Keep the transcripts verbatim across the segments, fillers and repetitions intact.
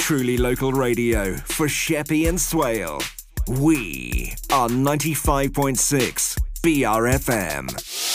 truly local radio for Sheppey and Swale. We are ninety-five point six B R F M.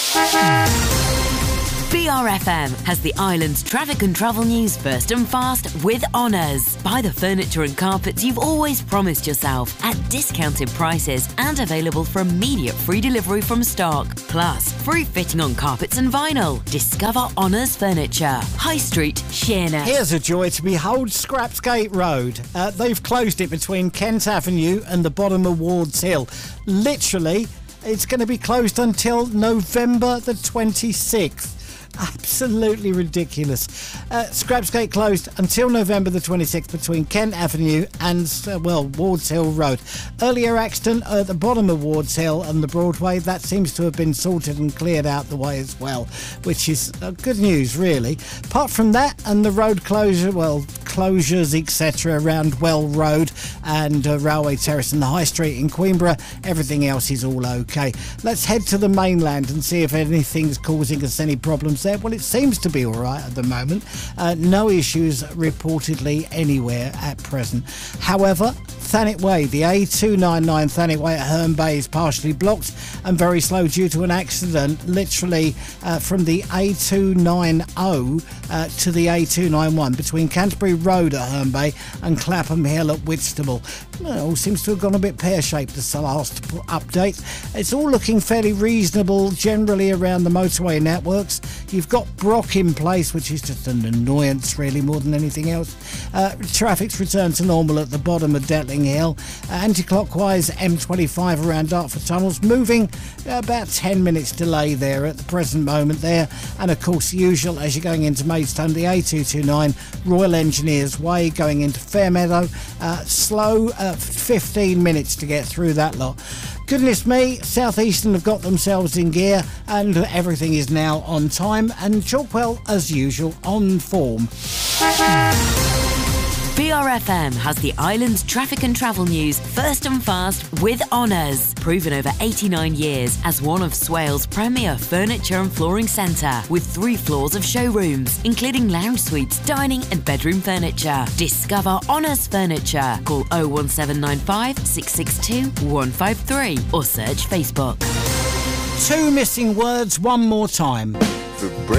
B R F M has the island's traffic and travel news first and fast with Honours. Buy the furniture and carpets you've always promised yourself at discounted prices and available for immediate free delivery from stock. Plus, free fitting on carpets and vinyl. Discover Honours Furniture. High Street, Sheerness. Here's a joy to behold Scrapsgate Road. Uh, they've closed it between Kent Avenue and the bottom of Wards Hill. Literally, it's going to be closed until November the twenty-sixth. Absolutely ridiculous. Uh, Scrapsgate closed until November the twenty-sixth between Kent Avenue and, uh, well, Wards Hill Road. Earlier accident at the bottom of Wards Hill and the Broadway, that seems to have been sorted and cleared out the way as well, which is uh, good news, really. Apart from that and the road closure, well, closures, et cetera, around Well Road and uh, Railway Terrace and the High Street in Queenborough, everything else is all okay. Let's head to the mainland and see if anything's causing us any problems there. Well, it seems to be all right at the moment. Uh, no issues reportedly anywhere at present. However, Thanet Way, the A two ninety-nine Thanet Way at Herne Bay is partially blocked and very slow due to an accident, literally uh, from the A two ninety uh, to the A two ninety-one between Canterbury Road at Herne Bay and Clapham Hill at Whitstable. Well, it all seems to have gone a bit pear-shaped this last update. It's all looking fairly reasonable generally around the motorway networks. You've got Brock in place, which is just an annoyance really more than anything else. Uh, traffic's returned to normal at the bottom of Detling Hill. Uh, anti-clockwise M twenty-five around Dartford Tunnels, moving uh, about ten minutes delay there at the present moment there. And of course, usual as you're going into Maidstone, the A two twenty-nine Royal Engineers Way going into Fairmeadow. Uh, slow, uh, fifteen minutes to get through that lot. Goodness me, South Eastern have got themselves in gear and everything is now on time and Chalkwell, as usual, on form. B R F M has the island's traffic and travel news first and fast with Honours. Proven over eighty-nine years as one of Swale's premier furniture and flooring centre with three floors of showrooms, including lounge suites, dining and bedroom furniture. Discover Honours Furniture. Call oh one seven nine five, six six two, one five three or search Facebook. Two missing words one more time. The